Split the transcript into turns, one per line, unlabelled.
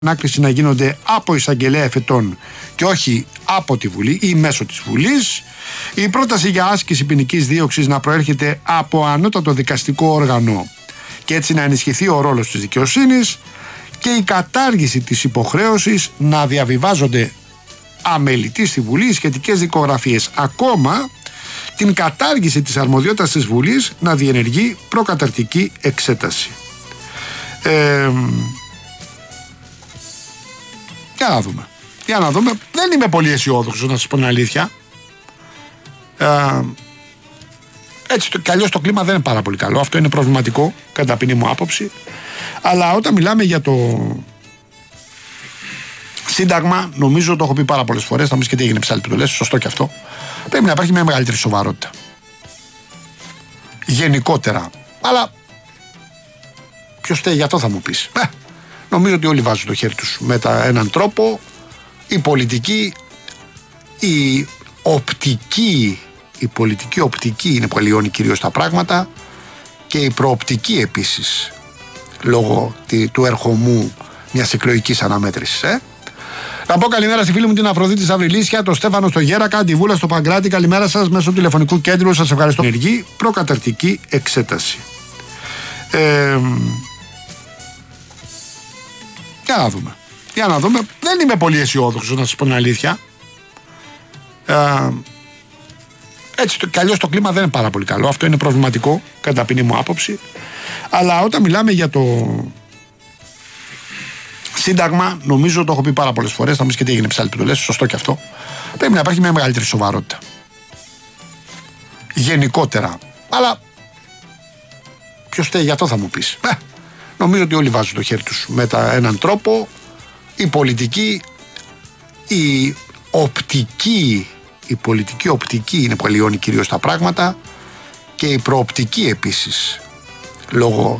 ανάκριση να γίνονται από εισαγγελέα εφετών και όχι από τη Βουλή ή μέσω της Βουλής. Η πρόταση για άσκηση ποινικής δίωξης να προέρχεται από ανώτατο δικαστικό όργανο και έτσι να ενισχυθεί ο ρόλος της δικαιοσύνης και η κατάργηση της υποχρέωσης να διαβιβάζονται αμελητή στη Βουλή οι σχετικές δικογραφίες. Ακόμα την κατάργηση της αρμοδιότητας της Βουλής να διενεργεί προκαταρκτική εξέταση. Για να δούμε. Δεν είμαι πολύ αισιόδοξος, να σας πω την αλήθεια. Έτσι κι αλλιώς το κλίμα δεν είναι πάρα πολύ καλό. Αυτό είναι προβληματικό κατά ταπεινή μου άποψη. Αλλά όταν μιλάμε για το Σύνταγμα, νομίζω το έχω πει πάρα πολλές φορές. Θα μου πεις και τι έγινε ψάλι που το λες, σωστό και αυτό. Πρέπει να υπάρχει μια μεγαλύτερη σοβαρότητα. Γενικότερα. Αλλά ποιος φταίει για αυτό, θα μου πεις. Νομίζω ότι όλοι βάζουν το χέρι τους με έναν τρόπο. Η πολιτική, η πολιτική οπτική είναι που αλλοιώνει κυρίως τα πράγματα και η προοπτική επίσης λόγω του ερχομού μιας εκλογικής αναμέτρησης. Να πω καλημέρα στη φίλη μου την Αφροδίτη Σαβριλίσια, τον Στέφανο στο Γέρακα, τη Βούλα στο Παγκράτη. Καλημέρα σας μέσω του τηλεφωνικού κέντρου. Σας ευχαριστώ. Ενεργή προκαταρκτική εξέταση. Για να δούμε. Δεν είμαι πολύ αισιόδοξος, να σας πω την αλήθεια. Έτσι κι αλλιώς το κλίμα δεν είναι πάρα πολύ καλό. Αυτό είναι προβληματικό κατά ταπεινή μου άποψη. Αλλά όταν μιλάμε για το Σύνταγμα, νομίζω το έχω πει πάρα πολλές φορές. Θα μου πεις και τι έγινε ψάλι που το λες, σωστό και αυτό. Πρέπει να υπάρχει μια μεγαλύτερη σοβαρότητα. Γενικότερα. Αλλά ποιος φταίει για αυτό, θα μου πεις. Νομίζω ότι όλοι βάζουν το χέρι τους με έναν τρόπο. Η πολιτική, η πολιτική οπτική είναι που αλλοιώνει κυρίως τα πράγματα και η προοπτική επίσης λόγω